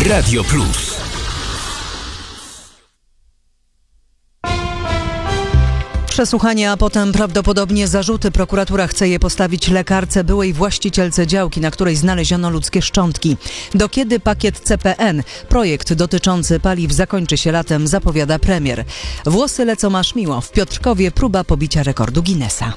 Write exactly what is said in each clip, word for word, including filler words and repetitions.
Radio Plus. Przesłuchanie, a potem prawdopodobnie zarzuty. Prokuratura chce je postawić lekarce, byłej właścicielce działki, na której znaleziono ludzkie szczątki. Do kiedy pakiet C P N? Projekt dotyczący paliw zakończy się latem, zapowiada premier. Włosy lecą aż miło. W Piotrkowie próba pobicia rekordu Guinnessa.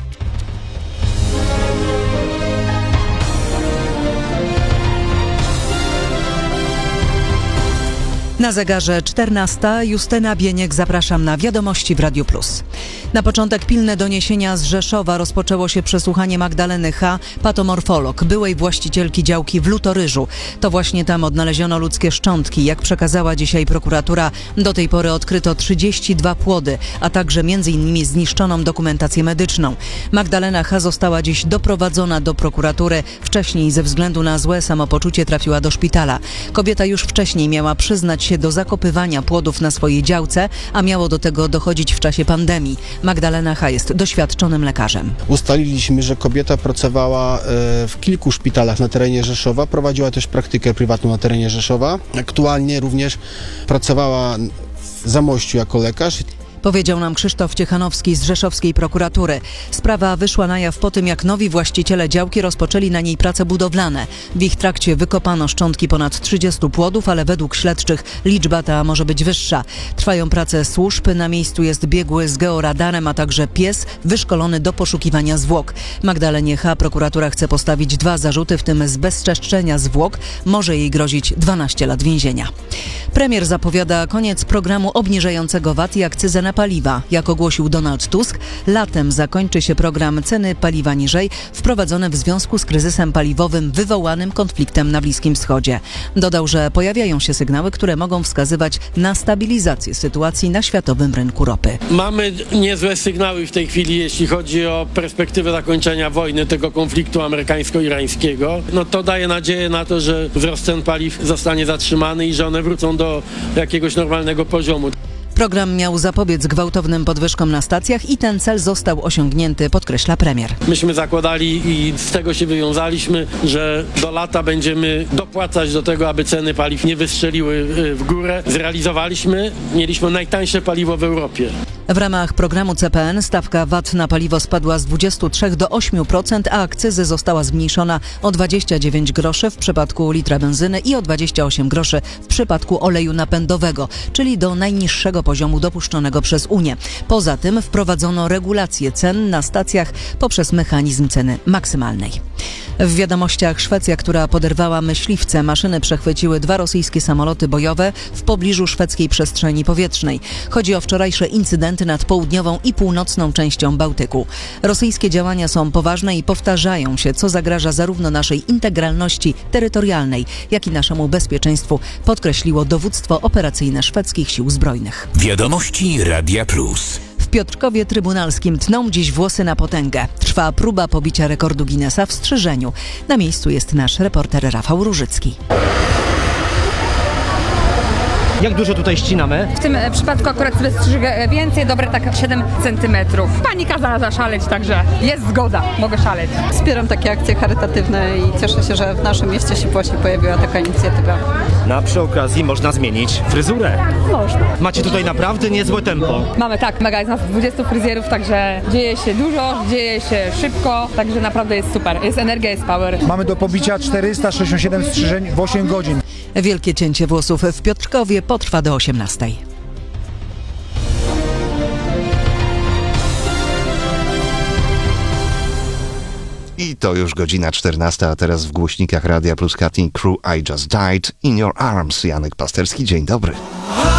Na zegarze czternasta. Justyna Bieniek, zapraszam na Wiadomości w Radiu Plus. Na początek pilne doniesienia z Rzeszowa. Rozpoczęło się przesłuchanie Magdaleny H., patomorfolog, byłej właścicielki działki w Lutoryżu. To właśnie tam odnaleziono ludzkie szczątki. Jak przekazała dzisiaj prokuratura, do tej pory odkryto trzydzieści dwa płody, a także między innymi zniszczoną dokumentację medyczną. Magdalena H. została dziś doprowadzona do prokuratury. Wcześniej ze względu na złe samopoczucie trafiła do szpitala. Kobieta już wcześniej miała przyznać się do zakopywania płodów na swojej działce, a miało do tego dochodzić w czasie pandemii. Magdalena H. jest doświadczonym lekarzem. Ustaliliśmy, że kobieta pracowała w kilku szpitalach na terenie Rzeszowa, prowadziła też praktykę prywatną na terenie Rzeszowa. Aktualnie również pracowała w Zamościu jako lekarz. Powiedział nam Krzysztof Ciechanowski z rzeszowskiej prokuratury. Sprawa wyszła na jaw po tym, jak nowi właściciele działki rozpoczęli na niej prace budowlane. W ich trakcie wykopano szczątki ponad trzydziestu płodów, ale według śledczych liczba ta może być wyższa. Trwają prace służb, na miejscu jest biegły z georadarem, a także pies wyszkolony do poszukiwania zwłok. Magdalenie H. prokuratura chce postawić dwa zarzuty, w tym zbezczeszczenia zwłok. Może jej grozić dwanaście lat więzienia. Premier zapowiada koniec programu obniżającego V A T i akcyzę na paliwa. Jak ogłosił Donald Tusk, latem zakończy się program ceny paliwa niżej, wprowadzony w związku z kryzysem paliwowym wywołanym konfliktem na Bliskim Wschodzie. Dodał, że pojawiają się sygnały, które mogą wskazywać na stabilizację sytuacji na światowym rynku ropy. Mamy niezłe sygnały w tej chwili, jeśli chodzi o perspektywę zakończenia wojny, tego konfliktu amerykańsko-irańskiego. No to daje nadzieję na to, że wzrost cen paliw zostanie zatrzymany i że one wrócą do jakiegoś normalnego poziomu. Program miał zapobiec gwałtownym podwyżkom na stacjach i ten cel został osiągnięty, podkreśla premier. Myśmy zakładali i z tego się wywiązaliśmy, że do lata będziemy dopłacać do tego, aby ceny paliw nie wystrzeliły w górę. Zrealizowaliśmy, mieliśmy najtańsze paliwo w Europie. W ramach programu C P N stawka V A T na paliwo spadła z dwudziestu trzech do ośmiu procent, a akcyzy została zmniejszona o dwadzieścia dziewięć groszy w przypadku litra benzyny i o dwadzieścia osiem groszy w przypadku oleju napędowego, czyli do najniższego poziomu dopuszczonego przez Unię. Poza tym wprowadzono regulację cen na stacjach poprzez mechanizm ceny maksymalnej. W wiadomościach Szwecja, która poderwała myśliwce. Maszyny przechwyciły dwa rosyjskie samoloty bojowe w pobliżu szwedzkiej przestrzeni powietrznej. Chodzi o wczorajsze incydenty nad południową i północną częścią Bałtyku. Rosyjskie działania są poważne i powtarzają się, co zagraża zarówno naszej integralności terytorialnej, jak i naszemu bezpieczeństwu, podkreśliło dowództwo operacyjne szwedzkich sił zbrojnych. Wiadomości Radia Plus. W Piotrkowie Trybunalskim tną dziś włosy na potęgę. Trwa próba pobicia rekordu Guinnessa w strzyżeniu. Na miejscu jest nasz reporter Rafał Różycki. Jak dużo tutaj ścinamy? W tym przypadku akurat sobie strzyżę więcej, dobre tak siedem centymetrów. Pani kazała zaszaleć, także jest zgoda, mogę szaleć. Wspieram takie akcje charytatywne i cieszę się, że w naszym mieście się właśnie pojawiła taka inicjatywa. No a przy okazji można zmienić fryzurę. Można. Macie tutaj naprawdę niezłe tempo. Mamy tak, mega jest nas dwudziestu fryzjerów, także dzieje się dużo, dzieje się szybko, także naprawdę jest super. Jest energia, jest power. Mamy do pobicia czterysta sześćdziesiąt siedem strzyżeń w osiem godzin. Wielkie cięcie włosów w Piotrkowie potrwa do osiemnastej. I to już godzina czternasta, a teraz w głośnikach Radia Plus Cutting Crew I Just Died in Your Arms. Janek Pasterski, dzień dobry.